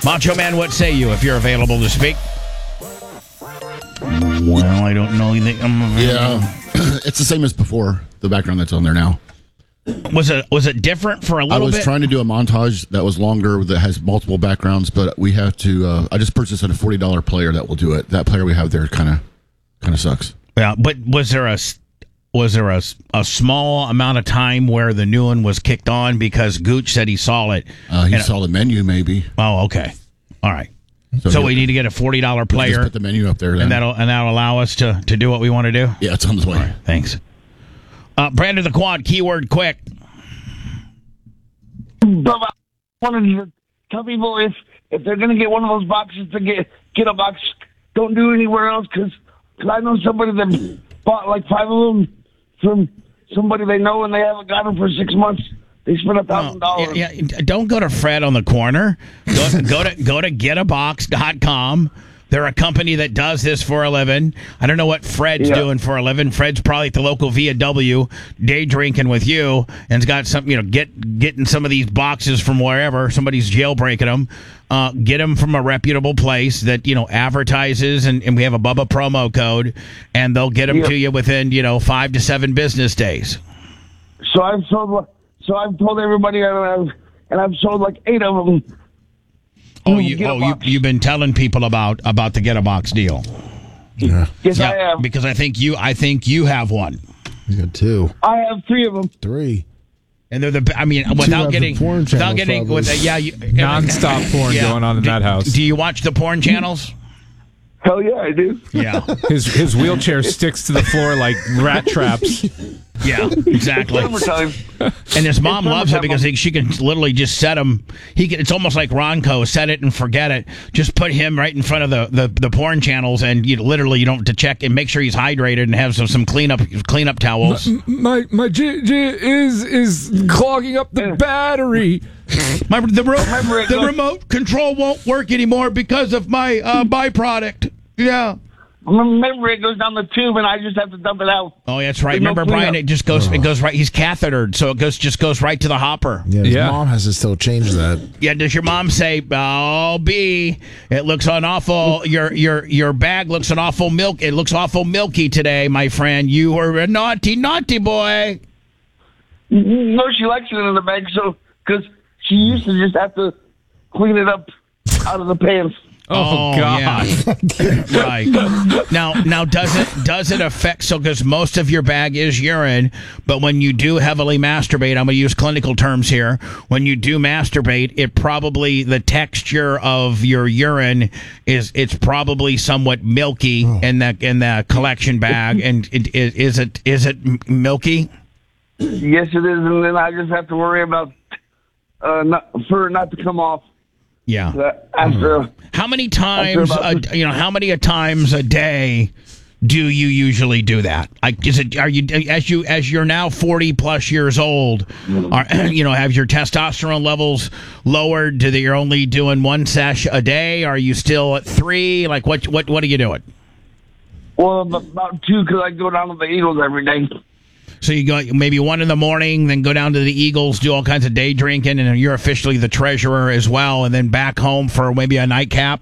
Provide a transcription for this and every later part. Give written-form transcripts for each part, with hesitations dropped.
Macho Man, what say you if you're available to speak? Well, I don't know anything. Yeah, it's the same as before. The background that's on there now. Was it different for a little bit? I was trying to do a montage that was longer that has multiple backgrounds, but we have to. I just purchased a $40 player that will do it. That player we have there kind of sucks. Yeah, but was there a small amount of time where the new one was kicked on because Gooch said he saw it? He saw the menu, maybe. Oh, okay, all right. So we need to get a $40 player. Just put the menu up there, then. and that'll allow us to do what we want to do. Yeah, it's on the way. All right, thanks. Brandon the Quad, keyword quick. But I wanted to tell people if they're going to get one of those boxes to get a box, don't do it anywhere else because I know somebody that bought like 5 of them from somebody they know and they haven't got them for 6 months. They spent $1,000. Yeah, don't go to Fred on the corner. Go to getabox.com. They're a company that does this for a living. I don't know what Fred's doing for a living. Fred's probably at the local VW, day drinking with you, and's got some, getting some of these boxes from wherever. Somebody's jailbreaking them. Get them from a reputable place that, advertises, and we have a Bubba promo code, and they'll get them to you within, 5 to 7 business days. So I've told everybody, and I've sold like 8 of them. You've been telling people about the Get a Box deal. Yeah. Yes, I have. Because I think you have one. You got 2. I have 3 of them. 3. And they're without getting nonstop porn going on in that house. Do you watch the porn channels? Hell yeah, I do. Yeah. His wheelchair sticks to the floor like rat traps. Yeah, exactly. And his mom loves it because she can literally just set him. It's almost like Ronco, set it and forget it. Just put him right in front of the porn channels, and you don't have to check and make sure he's hydrated and have some cleanup towels. My is clogging up the battery. The remote control won't work anymore because of my byproduct. Yeah. Remember, it goes down the tube, and I just have to dump it out. Oh, that's right. Remember, Brian? It just goes. It goes right. He's cathetered, so it goes right to the hopper. Yeah, his mom has to still change that. Yeah. Does your mom say, "Oh, B, it looks an awful. Your bag looks an awful milk. It looks awful milky today, my friend. You were a naughty boy." No, she likes it in the bag, so because she used to just have to clean it up out of the pants. Oh God! Yeah. Right now, does it affect? So, because most of your bag is urine, but when you do heavily masturbate, I'm going to use clinical terms here. When you do masturbate, it probably the texture of your urine it's probably somewhat milky in the collection bag. And is it milky? Yes, it is, and then I just have to worry about not to come off. Yeah. After how many times how many times a day do you usually do that? Are you as you're now 40 plus years old, have your testosterone levels lowered to that you're only doing 1 sesh a day? Are you still at 3? Like what are you doing? Well, about 2 because I go down to the Eagles every day. So you go maybe 1 in the morning, then go down to the Eagles, do all kinds of day drinking, and you're officially the treasurer as well, and then back home for maybe a nightcap.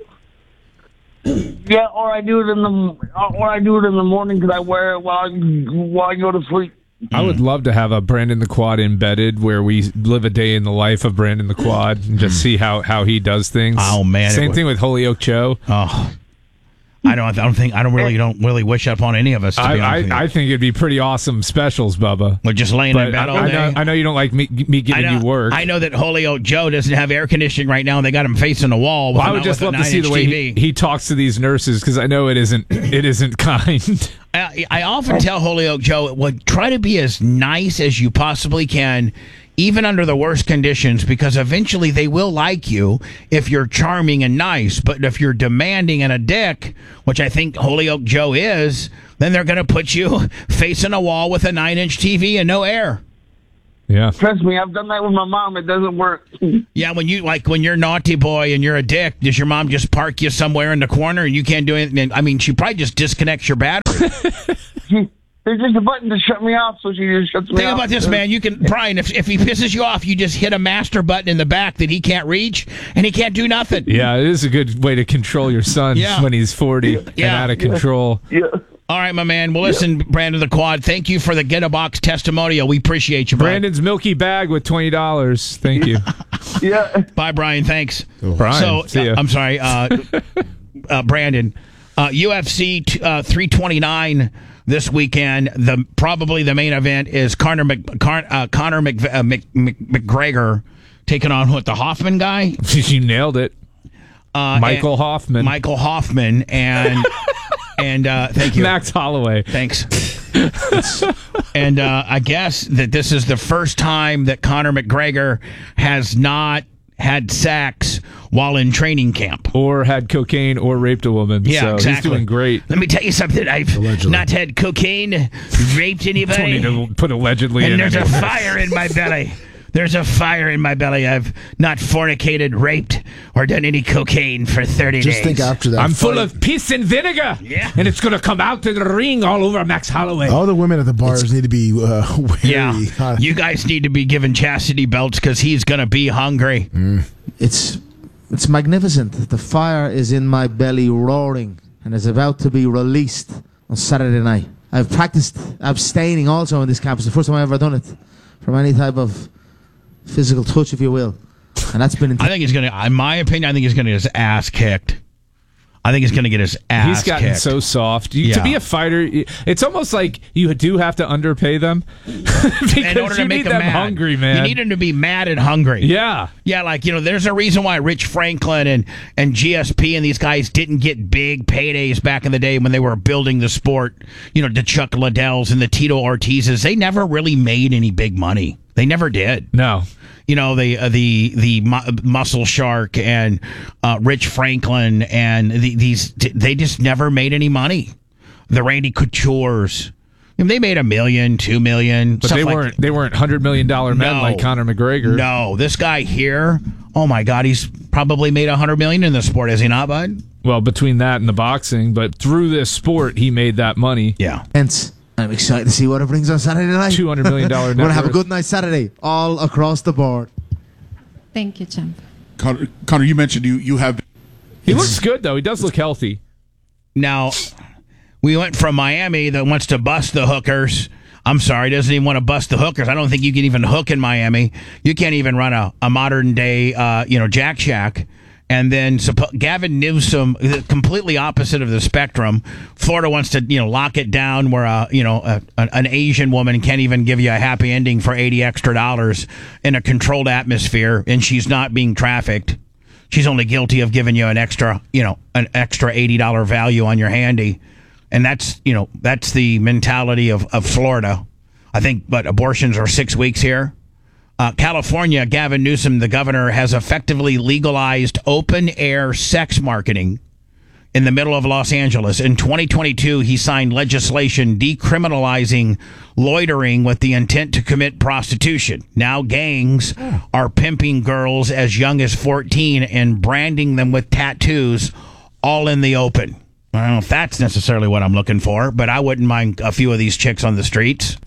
Yeah, or I do it in the morning because I wear it while I go to sleep. I would love to have a Brandon the Quad embedded where we live a day in the life of Brandon the Quad and just see how he does things. Oh man, same thing with Holyoke Joe. Oh. I don't really wish upon any of us. To be honest with you. I think it'd be pretty awesome specials, Bubba. We're just laying in bed all day. I know you don't like me giving you work. I know that Holyoke Joe doesn't have air conditioning right now, and they got him facing a wall. Well, I would just love to see the way he talks to these nurses because I know it isn't kind. I often tell Holyoke Joe, try to be as nice as you possibly can, even under the worst conditions, because eventually they will like you if you're charming and nice. But if you're demanding and a dick, which I think Holyoke Joe is, then they're going to put you facing a wall with a 9-inch TV and no air. Yeah. Trust me, I've done that with my mom. It doesn't work. Yeah, when you're naughty boy and you're a dick, does your mom just park you somewhere in the corner and you can't do anything? I mean, she probably just disconnects your battery. there's just a button to shut me off, so she just shuts me off. Think about this, man. You can, Brian, if he pisses you off, you just hit a master button in the back that he can't reach, and he can't do nothing. Yeah, it is a good way to control your son when he's 40 and out of control. Yeah. All right, my man. Well, listen, Brandon the Quad, thank you for the Get a Box testimonial. We appreciate you, Brian. Brandon's Milky Bag with $20. Thank you. Yeah. Bye, Brian. Thanks. Brian, see ya. I'm sorry, Brandon. UFC 329 this weekend. Probably the main event is Conor McGregor taking on the Hoffman guy. You nailed it. Michael Hoffman. Michael Hoffman and thank you, Max Holloway. Thanks. And I guess that this is the first time that Conor McGregor has not had sex while in training camp. Or had cocaine or raped a woman. Yeah, so exactly. He's doing great. Let me tell you something. I've not had cocaine, raped anybody. Don't need to put allegedly and in there's it. a fire in my belly. There's a fire in my belly. I've not fornicated, raped, or done any cocaine for 30 days. Just think after that. I'm full of piss and vinegar. Yeah. And it's going to come out to the ring all over Max Holloway. All the women at the bars need to be wary. Yeah. You guys need to be given chastity belts because he's going to be hungry. It's magnificent. The fire is in my belly roaring and is about to be released on Saturday night. I've practiced abstaining also in this camp. It's the first time I've ever done it from any type of physical touch, if you will. And that's been... I think he's going to, in my opinion, I think he's going to get his ass kicked. I think he's going to get his ass He's gotten kicked. so soft. To be a fighter, it's almost like you do have to underpay them because in order to you make need them them mad. hungry, man. You need them to be mad and hungry. Yeah. Yeah, like, there's a reason why Rich Franklin and GSP and these guys didn't get big paydays back in the day when they were building the sport. The Chuck Liddells and the Tito Ortizes. They never really made any big money. They never did. No. The Muscle Shark and Rich Franklin and they just never made any money. The Randy Coutures, they made $1 million, $2 million, but they weren't $100 million men like Conor McGregor. No, this guy here, oh my God, he's probably made $100 million in the sport, has he not, bud? Well, between that and the boxing, but through this sport, he made that money. Yeah. Hence, I'm excited to see what it brings on Saturday night. $200 million net We're going to have a worth. good night Saturday, all across the board. Thank you, champ. Connor, you mentioned you have. He looks good, though. He does look healthy. Now, we went from Miami that wants to bust the hookers. I'm sorry, doesn't even want to bust the hookers. I don't think you can even hook in Miami. You can't even run a modern day, Jack Shack. And then Gavin Newsom, completely opposite of the spectrum. Florida wants to, lock it down where an Asian woman can't even give you a happy ending for $80 extra in a controlled atmosphere, and she's not being trafficked. She's only guilty of giving you an extra $80 value on your handy, and that's the mentality of Florida. I think, but abortions are 6 weeks here. California, Gavin Newsom, the governor, has effectively legalized open-air sex marketing in the middle of Los Angeles. In 2022, he signed legislation decriminalizing loitering with the intent to commit prostitution. Now gangs are pimping girls as young as 14 and branding them with tattoos all in the open. I don't know if that's necessarily what I'm looking for, but I wouldn't mind a few of these chicks on the streets.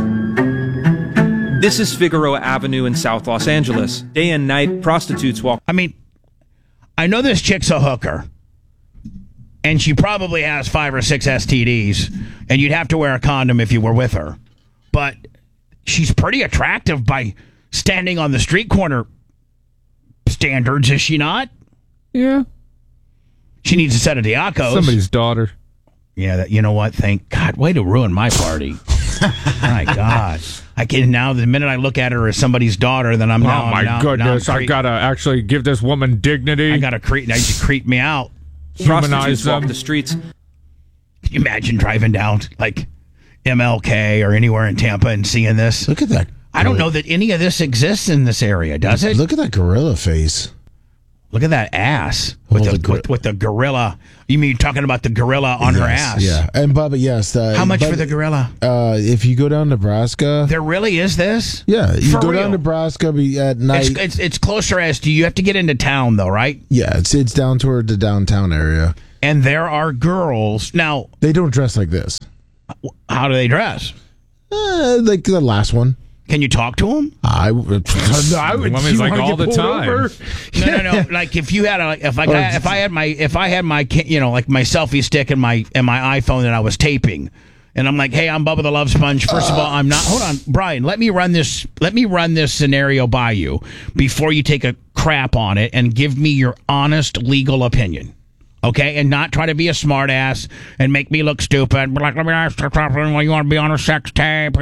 This is Figueroa Avenue in South Los Angeles. Day and night, prostitutes walk. I mean, I know this chick's a hooker, and she probably has 5 or 6 STDs, and you'd have to wear a condom if you were with her. But she's pretty attractive by standing on the street corner standards, is she not? Yeah. She needs a set of Diacos. Somebody's daughter. Yeah, you know what? Thank God. Way to ruin my party. My God. I can now, the minute I look at her as somebody's daughter, then I'm now. Oh, my goodness. I got to actually give this woman dignity. I got to creep. Now you creep me out. Prostitutes walk the streets. Can you imagine driving down like MLK or anywhere in Tampa and seeing this? Look at that. I don't know that any of this exists in this area, does it? Look at that gorilla face. Look at that ass with the gorilla. You mean talking about the gorilla on her ass? Yeah, and Bubba, yes. How much for the gorilla? If you go down Nebraska, there really is this. Yeah, you For go real? down Nebraska at night. It's closer as to you have to get into town though, right? Yeah, it's down toward the downtown area. And there are girls now. They don't dress like this. How do they dress? Like the last one. Can you talk to them? I would. Women's like all the time. No. Like if you had if I had my like my selfie stick and my iPhone that I was taping, and I'm like, hey, I'm Bubba the Love Sponge. First of all, I'm not. Hold on, Brian. Let me run this scenario by you before you take a crap on it and give me your honest legal opinion. Okay, and not try to be a smart ass and make me look stupid. Like, let me ask you something. You want to be on a sex tape?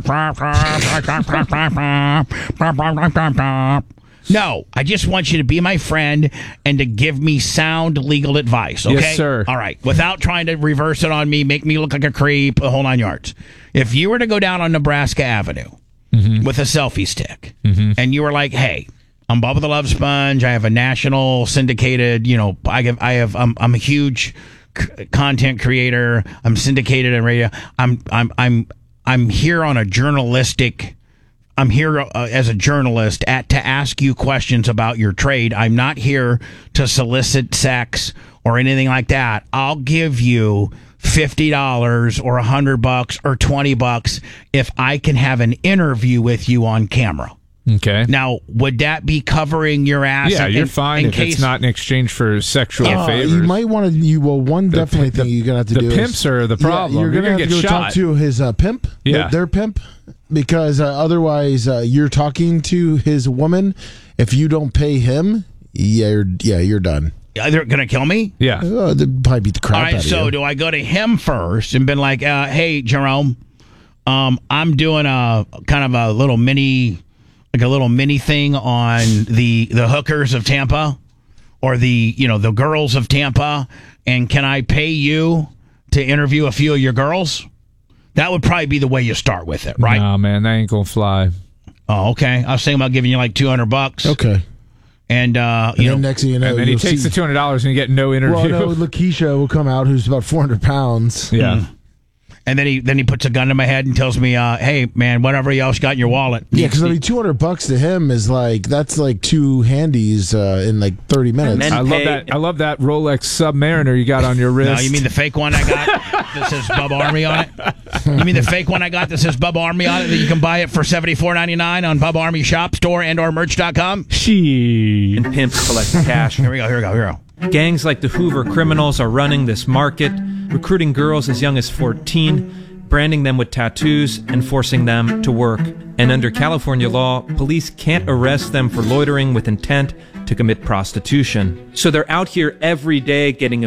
No, I just want you to be my friend and to give me sound legal advice. Okay, yes, sir. All right, without trying to reverse it on me, make me look like a creep, the whole 9 yards. If you were to go down on Nebraska Avenue with a selfie stick, and you were like, "Hey, I'm Bubba the Love Sponge. I have a national syndicated, I'm a huge content creator. I'm syndicated in radio. I'm here on a journalistic. I'm here as a journalist to ask you questions about your trade. I'm not here to solicit sex or anything like that. I'll give you $50 or $100 or $20 if I can have an interview with you on camera." Okay. Now, would that be covering your ass? Yeah, you're fine if it's not in exchange for sexual favors. You might want to. One definitely thing you're gonna have to do. The pimps are the problem. You're gonna have to go talk to his pimp. Yeah, their pimp, because otherwise you're talking to his woman. If you don't pay him, you're done. They're gonna kill me. Yeah, they'd probably beat the crap out of you. So do I go to him first and been like, "Hey, Jerome, I'm doing a kind of a little mini." Like a little mini thing on the hookers of Tampa or the girls of Tampa, and can I pay you to interview a few of your girls? That would probably be the way you start with it, right? No, man, that ain't gonna fly. Oh, okay. I was thinking about giving you like $200. Okay. And then next thing you know, and then he takes the $200 and you get no interview. Well, no, Lakeisha will come out, who's about 400 pounds. Yeah. Mm. And then he puts a gun to my head and tells me, "Hey, man, whatever else you got in your wallet." Yeah, because $200 to him is that's like two handies in like 30 minutes. I love that Rolex Submariner you got on your wrist. No, you mean the fake one I got that says Bubba Army on it? You mean the fake one I got that says Bubba Army on it that you can buy it for $74.99 on Bubba Army Shop Store and/or merch.com? And pimps collect cash. Here we go. Gangs like the Hoover Criminals are running this market, recruiting girls as young as 14, branding them with tattoos, and forcing them to work. And under California law, police can't arrest them for loitering with intent to commit prostitution. So they're out here every day getting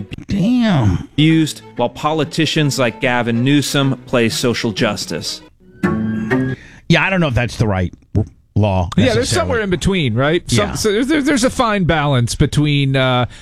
abused, while politicians like Gavin Newsom play social justice. Yeah, I don't know if that's the right law. Yeah, there's somewhere in between, right? Yeah. So there's a fine balance between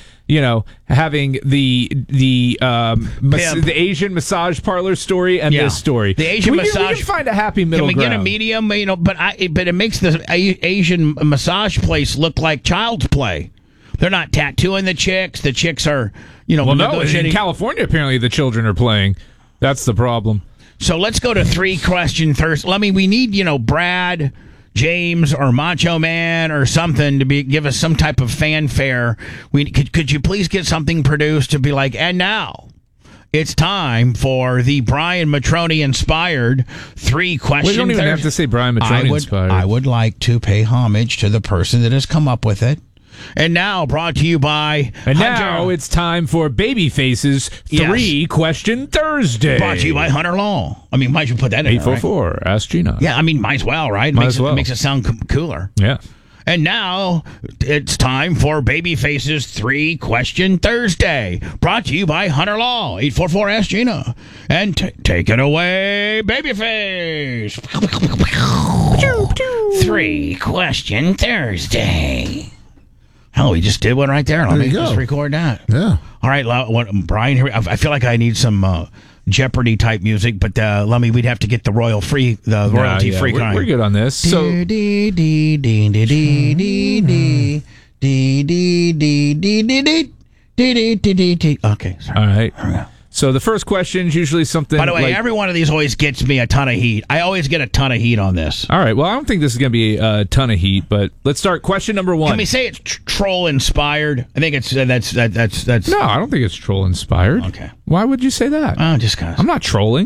having the Asian massage parlor story and this story. The Asian massage. We can find a happy middle ground. Can we get a medium? But it makes the Asian massage place look like child's play. They're not tattooing the chicks. The chicks are, Well, no, in California, apparently the children are playing. That's the problem. So let's go to 3-question Thursday. We need, Brad, James, or Macho Man or something to give us some type of fanfare. Could you please get something produced to be like, and now it's time for the Brian Matroni inspired 3-question. We don't even have to say Brian Matroni inspired. I would like to pay homage to the person that has come up with it. And now, brought to you by... And now it's time for Babyface's 3-question Thursday. Brought to you by Hunter Law. Might as well put that in 844, right? Ask Gina. Yeah, might as well, right? It makes it sound cooler. Yeah. And now it's time for Babyface's 3-question Thursday. Brought to you by Hunter Law. 844, Ask Gina. And take it away, Babyface. 3-question Thursday. Hell, we just did one right there. Let me just record that. Yeah. All right, Brian, here. I feel like I need some Jeopardy type music, but we'd have to get the royalty free kind. We're good on this. So okay. Sorry. All right. So the first question is usually something. By the way, every one of these always gets me a ton of heat. I always get a ton of heat on this. All right. Well, I don't think this is going to be a ton of heat, but let's start. Question number 1. Can we say it's troll inspired? I think it's that's. No, I don't think it's troll inspired. Okay. Why would you say that? Just because I'm not trolling.